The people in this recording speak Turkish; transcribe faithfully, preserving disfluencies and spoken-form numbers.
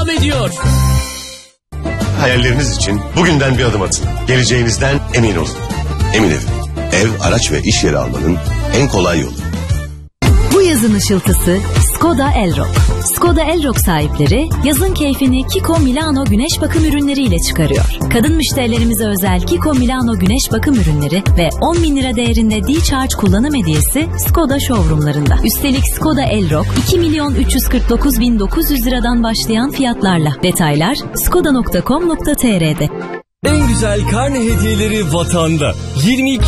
devam ediyor. Hayalleriniz için bugünden bir adım atın. Geleceğinizden emin olun. Emin Ev. Ev, araç ve iş yeri almanın en kolay yolu. Bu yazın ışıltısı Skoda Elrock. Skoda Elrock sahipleri yazın keyfini Kiko Milano güneş bakım ürünleriyle çıkarıyor. Kadın müşterilerimize özel Kiko Milano güneş bakım ürünleri ve on bin lira değerinde D-Charge kullanım hediyesi Skoda showroomlarında. Üstelik Skoda Elrock iki milyon üç yüz kırk dokuz bin dokuz yüz liradan başlayan fiyatlarla. Detaylar skoda nokta com nokta tr'de. En güzel karne hediyeleri Vatan'da. yirmi iki